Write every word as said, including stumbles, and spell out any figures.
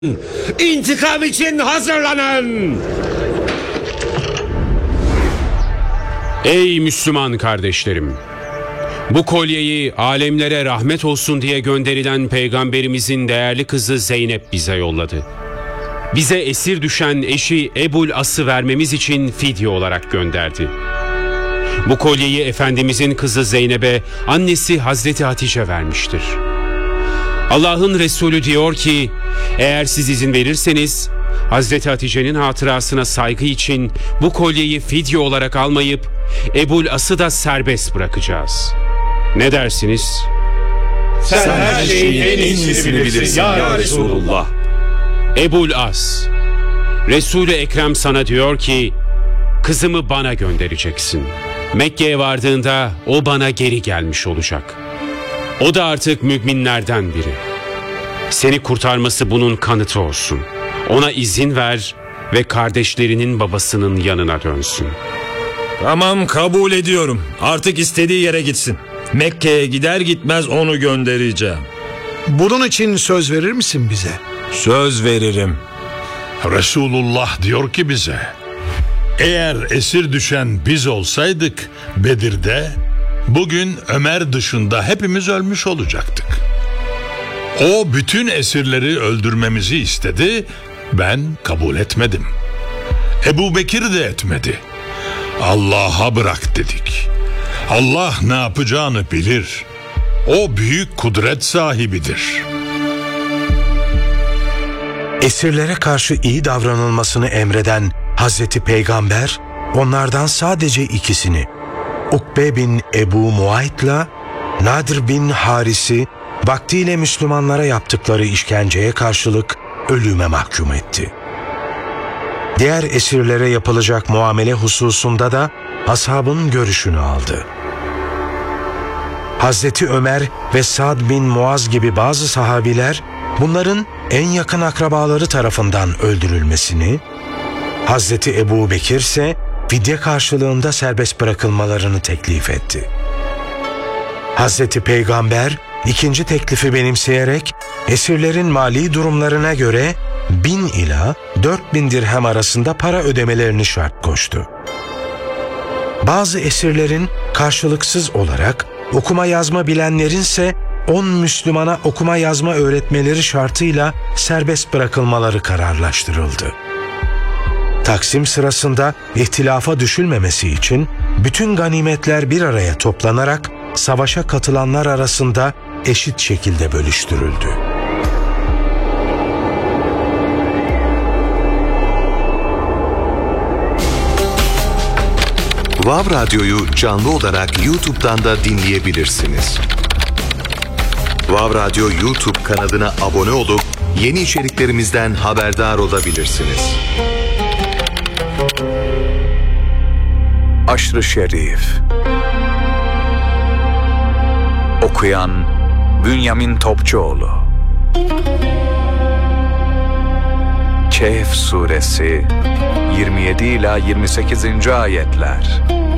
İntikam için hazırlanın. Ey Müslüman kardeşlerim! Bu kolyeyi alemlere rahmet olsun diye gönderilen Peygamberimizin değerli kızı Zeynep bize yolladı. Bize esir düşen eşi Ebul As'ı vermemiz için fidye olarak gönderdi. Bu kolyeyi Efendimizin kızı Zeynep'e annesi Hazreti Hatice vermiştir. Allah'ın Resulü diyor ki, eğer siz izin verirseniz Hazreti Hatice'nin hatırasına saygı için bu kolyeyi fidye olarak almayıp Ebul As'ı da serbest bırakacağız. Ne dersiniz? Sen her şeyin en iyisini bilirsin ya Resulullah. Ebul As, Resul-i Ekrem sana diyor ki, kızımı bana göndereceksin. Mekke'ye vardığında o bana geri gelmiş olacak. O da artık müminlerden biri. Seni kurtarması bunun kanıtı olsun. Ona izin ver ve kardeşlerinin babasının yanına dönsün. Tamam, kabul ediyorum. Artık istediği yere gitsin. Mekke'ye gider gitmez onu göndereceğim. Bunun için söz verir misin bize? Söz veririm. Resulullah diyor ki bize, eğer esir düşen biz olsaydık Bedir'de, bugün Ömer dışında hepimiz ölmüş olacaktık. O bütün esirleri öldürmemizi istedi, ben kabul etmedim. Ebu Bekir de etmedi. Allah'a bırak dedik. Allah ne yapacağını bilir. O büyük kudret sahibidir. Esirlere karşı iyi davranılmasını emreden Hazreti Peygamber, onlardan sadece ikisini, Ukbe bin Ebu Muayt'la Nadir bin Haris'i vaktiyle Müslümanlara yaptıkları işkenceye karşılık ölüme mahkum etti. Diğer esirlere yapılacak muamele hususunda da ashabın görüşünü aldı. Hazreti Ömer ve Sa'd bin Muaz gibi bazı sahabiler bunların en yakın akrabaları tarafından öldürülmesini, Hazreti Ebu Bekir ise fidye karşılığında serbest bırakılmalarını teklif etti. Hazreti Peygamber ikinci teklifi benimseyerek esirlerin mali durumlarına göre bin ila dört bin dirhem arasında para ödemelerini şart koştu. Bazı esirlerin karşılıksız olarak okuma yazma bilenlerinse on Müslümana okuma yazma öğretmeleri şartıyla serbest bırakılmaları kararlaştırıldı. Taksim sırasında ihtilafa düşülmemesi için bütün ganimetler bir araya toplanarak savaşa katılanlar arasında eşit şekilde bölüştürüldü. Vav Radyo'yu canlı olarak YouTube'dan da dinleyebilirsiniz. Vav Radyo YouTube kanalına abone olup yeni içeriklerimizden haberdar olabilirsiniz. Aşr-ı Şerif. Okuyan Bünyamin Topçuoğlu. Kehf Suresi yirmi yedi ila yirmi sekizinci ayetler.